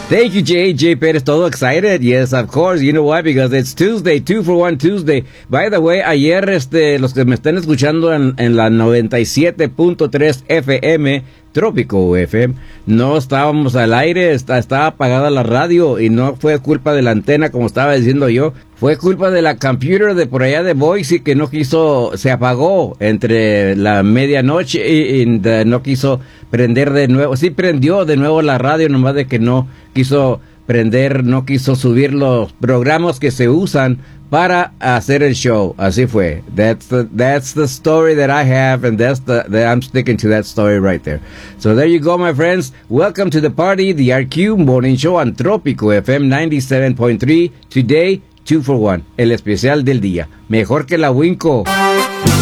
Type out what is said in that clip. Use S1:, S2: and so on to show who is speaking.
S1: Thank you, J. Perez. Todo excited? Yes, of course. You know why? Because it's Tuesday, 2-for-1 Tuesday. By the way, ayer, los que me están escuchando en la 97.3 FM, Trópico FM, no estábamos al aire, estaba apagada la radio y no fue culpa de la antena, como estaba diciendo yo. Fue culpa de la computer de por allá de Boise que no quiso, se apagó entre la medianoche y no quiso prender de nuevo. Sí prendió de nuevo la radio, nomás de que no quiso prender, no quiso subir los programas que se usan para hacer el show. Así fue. That's the story that I have, and I'm sticking to that story right there. So there you go, my friends. Welcome to the party, the RQ Morning Show on Trópico FM 97.3. Today, 2-for-1, el especial del día. Mejor que la Winco.